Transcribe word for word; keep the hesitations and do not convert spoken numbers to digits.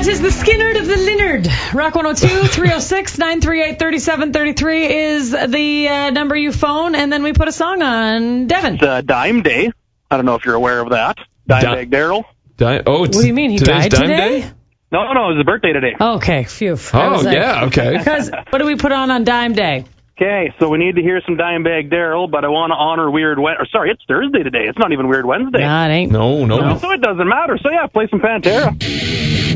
That is the Skinnerd of the Linnard. Rock one oh two, three oh six, nine three eight, three seven three three is the uh, number you phone, and then we put a song on. Devin. It's uh, Dime Day. I don't know if you're aware of that. Dimebag Daryl. Di- oh, it's What do you mean? He today's died Dime today? Day? No, no, it was his birthday today. Okay, phew. Oh, like, yeah, okay. Because what do we put on on Dime Day? Okay, so we need to hear some Dimebag Daryl, but I want to honor Weird Wednesday. Sorry, it's Thursday today. It's not even Weird Wednesday. Nah, it ain't. No, no. So it doesn't matter. So, yeah, play some Pantera.